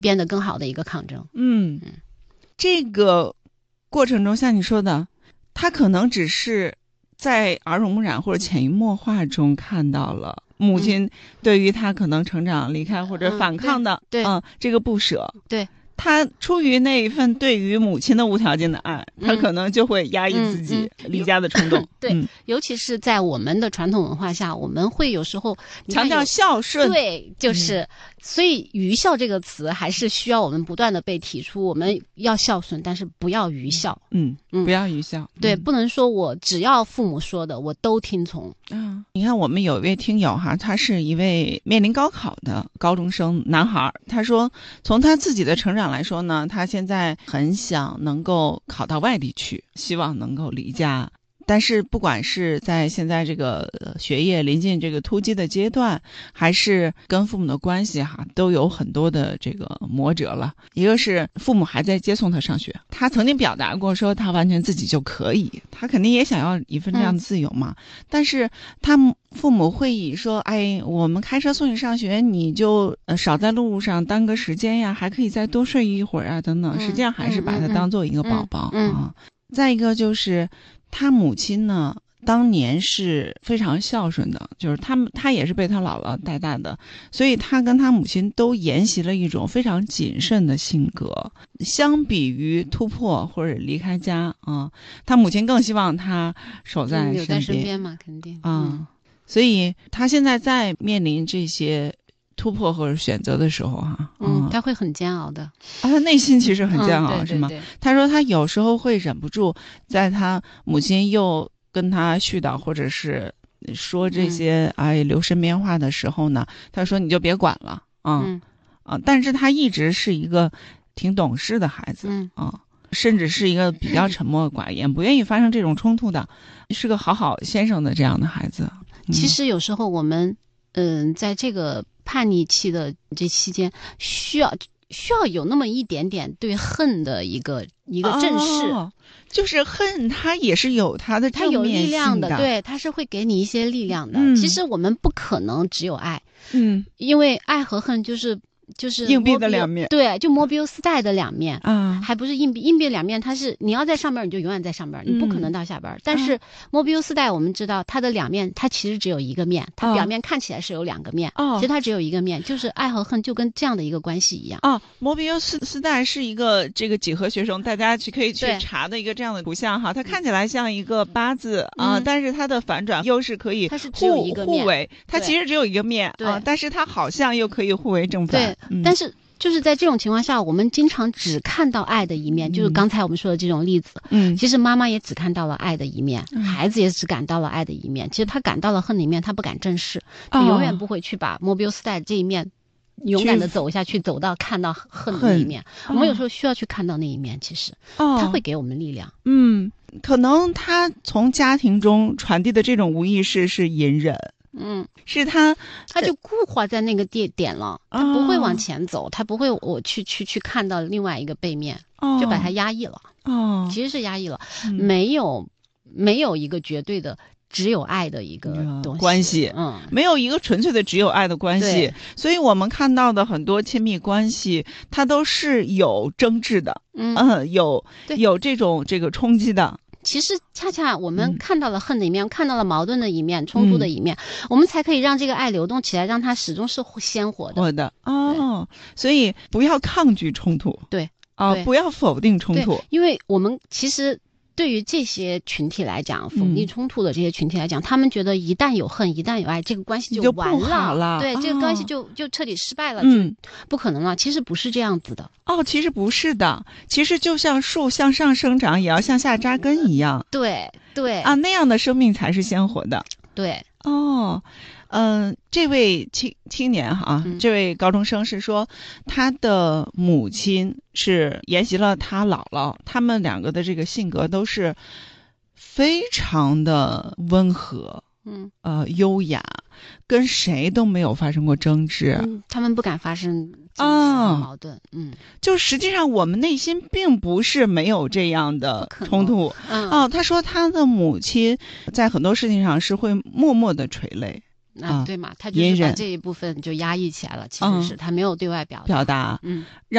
变得更好的一个抗争。 这个过程中像你说的，他可能只是在耳濡目染或者潜移默化中看到了母亲对于他可能成长离开或者反抗的这个不舍， 对， 他出于那一份对于母亲的无条件的爱，他可能就会压抑自己离家的冲动。 对，尤其是在我们的传统文化下，我们会有时候强调孝顺。 对，就是所以愚孝这个词还是需要我们不断的被提出，我们要孝顺，但是不要愚孝。 不要愚孝。 对，不能说我只要父母说的我都听从。 你看我们有一位听友哈，他是一位面临高考的高中生男孩，他说从他自己的成长来说呢，他现在很想能够考到外地去，希望能够离家。但是不管是在现在这个学业临近这个突击的阶段，还是跟父母的关系哈，都有很多的这个磨折了。一个是父母还在接送他上学，他曾经表达过说他完全自己就可以，他肯定也想要一份这样的自由嘛。但是他父母会以说，哎，我们开车送你上学，你就少在路上耽搁时间呀，还可以再多睡一会儿啊等等，实际上还是把他当做一个宝宝啊。再一个就是他母亲呢当年是非常孝顺的，就是他也是被他姥姥带大的，所以他跟他母亲都沿袭了一种非常谨慎的性格。相比于突破或者离开家他母亲更希望他守在身边， 有在身边嘛，肯定所以他现在在面临这些突破或者选择的时候他会很煎熬的他内心其实很煎熬，是吗？ 对， 他说他有时候会忍不住，在他母亲又跟他絮叨或者是说这些留身边话的时候呢，他说你就别管了但是他一直是一个挺懂事的孩子甚至是一个比较沉默寡言不愿意发生这种冲突的，是个好先生的这样的孩子。 其实有时候我们在这个叛逆期的这期间需要有那么一点点对恨的一个正视就是恨它也是有它的正面性的，它有力量的，对，它是会给你一些力量的其实我们不可能只有爱因为爱和恨就是硬币的两面， 对，就摩比乌斯带的两面还不是硬币两面，它是你要在上边你就永远在上边，你不可能到下边但是摩比乌斯带我们知道它的两面，它其实只有一个面，它表面看起来是有两个面其实它只有一个面，就是爱和恨就跟这样的一个关系一样摩比乌斯带是一个这个几何学生大家可以去查的一个这样的图像哈，它看起来像一个八字但是它的反转又是可以它是只有一个面互为，它其实只有一个面但是它好像又可以互为正反。 对但是就是在这种情况下，我们经常只看到爱的一面就是刚才我们说的这种例子其实妈妈也只看到了爱的一面孩子也只感到了爱的一面其实他感到了恨的一面，他不敢正视他永远不会去把摩比乌斯带这一面勇敢的走下去，走到看到恨的那一面我们有时候需要去看到那一面，其实他会给我们力量可能他从家庭中传递的这种无意识是隐忍是他就固化在那个点了他不会往前走他不会我去看到另外一个背面就把它压抑了其实是压抑了没有一个绝对的只有爱的一个东西关系没有一个纯粹的只有爱的关系，所以我们看到的很多亲密关系它都是有争执的有这个冲击的。 其实恰恰我们看到了恨的一面看到了矛盾的一面冲突的一面我们才可以让这个爱流动起来，让它始终是鲜活的所以不要抗拒冲突对不要否定冲突， 因为我们其实对于这些群体来讲否定冲突的这些群体来讲他们觉得一旦有恨一旦有爱这个关系就完了对这个关系就彻底失败了就不可能了其实不是这样子的其实不是的，其实就像树向上生长也要向下扎根一样对那样的生命才是鲜活的对这位青年这位高中生是说他的母亲是沿袭了他姥姥，他们两个的这个性格都是非常的温和优雅，跟谁都没有发生过争执他们不敢发生矛盾就实际上我们内心并不是没有这样的冲突他说他的母亲在很多事情上是会默默的垂泪对嘛，他就是把这一部分就压抑起来了其实是他没有对外表达